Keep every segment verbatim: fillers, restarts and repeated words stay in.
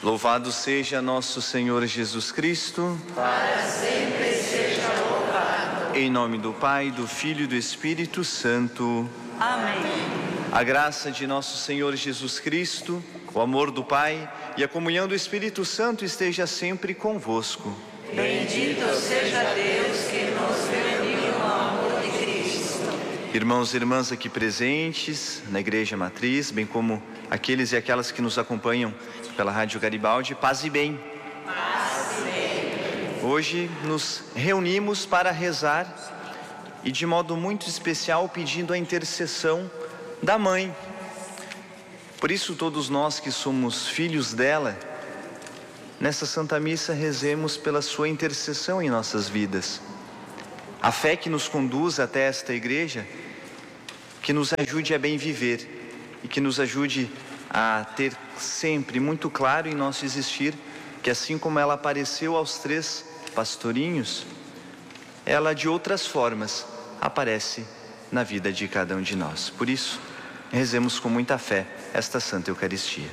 Louvado seja nosso Senhor Jesus Cristo. Para sempre seja louvado. Em nome do Pai, do Filho e do Espírito Santo. Amém. A graça de nosso Senhor Jesus Cristo, o amor do Pai e a comunhão do Espírito Santo esteja sempre convosco. Bendito seja Deus que nos reuniu no amor de Cristo. Irmãos e irmãs aqui presentes na Igreja Matriz, bem como aqueles e aquelas que nos acompanham pela Rádio Garibaldi, paz e bem. Paz e bem. Hoje nos reunimos para rezar e de modo muito especial pedindo a intercessão da Mãe. Por isso todos nós que somos filhos dela, nessa Santa Missa rezemos pela sua intercessão em nossas vidas. A fé que nos conduz até esta igreja, que nos ajude a bem viver e que nos ajude a ter sempre muito claro em nosso existir que assim como ela apareceu aos três pastorinhos, ela de outras formas aparece na vida de cada um de nós. Por isso, rezemos com muita fé esta Santa Eucaristia.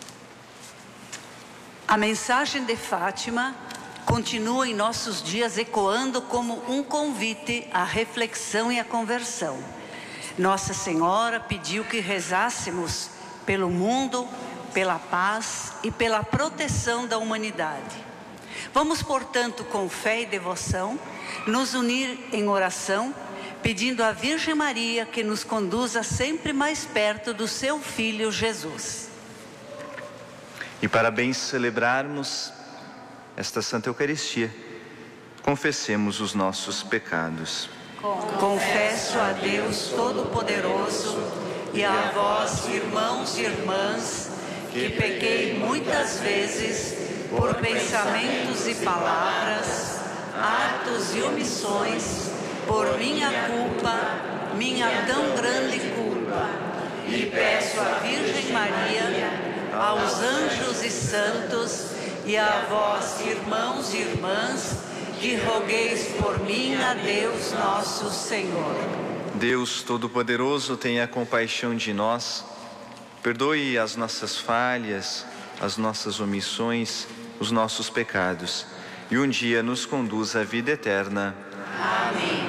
A mensagem de Fátima continua em nossos dias ecoando como um convite à reflexão e à conversão. Nossa Senhora pediu que rezássemos pelo mundo, pela paz e pela proteção da humanidade. Vamos, portanto, com fé e devoção, nos unir em oração, pedindo à Virgem Maria que nos conduza sempre mais perto do seu Filho Jesus. E para bem celebrarmos esta Santa Eucaristia, confessemos os nossos pecados. Confesso a Deus Todo-Poderoso e a vós, irmãos e irmãs, que pequei muitas vezes por pensamentos e palavras, atos e omissões, por minha culpa, minha tão grande culpa. E peço à Virgem Maria, aos anjos e santos e a vós, irmãos e irmãs, que rogueis por mim a Deus nosso Senhor. Deus Todo-Poderoso, tenha compaixão de nós, perdoe as nossas falhas, as nossas omissões, os nossos pecados, e um dia nos conduza à vida eterna. Amém.